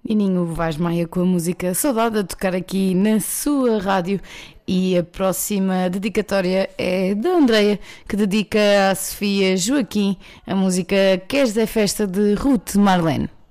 Nininho Vaz Maia com a música Saudade a tocar aqui na sua rádio. E a próxima dedicatória é da Andreia, que dedica à Sofia Joaquim a música Queres é Festa de Ruth Marlene.